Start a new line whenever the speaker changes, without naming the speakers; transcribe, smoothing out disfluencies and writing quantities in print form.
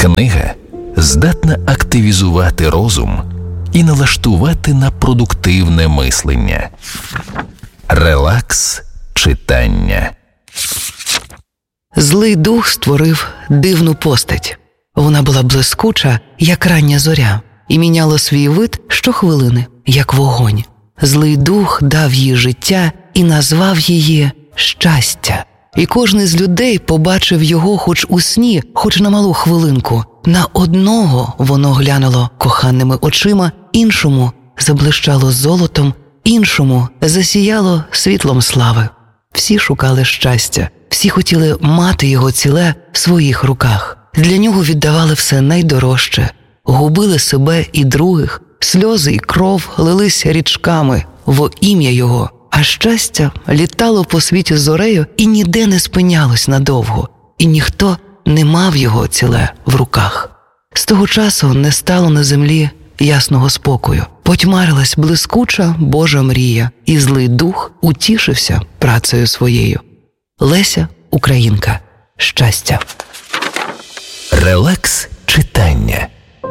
Книга здатна активізувати розум і налаштувати на продуктивне мислення. Релакс читання.
Злий дух створив дивну постать. Вона була блискуча, як рання зоря, і міняла свій вид щохвилини, як вогонь. Злий дух дав їй життя і назвав її щастя. І кожен з людей побачив його хоч у сні, хоч на малу хвилинку. На одного воно глянуло коханими очима, іншому заблищало золотом, іншому засіяло світлом слави. Всі шукали щастя, всі хотіли мати його ціле в своїх руках. Для нього віддавали все найдорожче, губили себе і других, сльози і кров лились річками во ім'я його. А щастя літало по світі зорею і ніде не спинялось надовго, і ніхто не мав його ціле в руках. З того часу не стало на землі ясного спокою. Потьмарилась блискуча Божа мрія, і злий дух утішився працею своєю. Леся Українка. Щастя.
Релакс читання.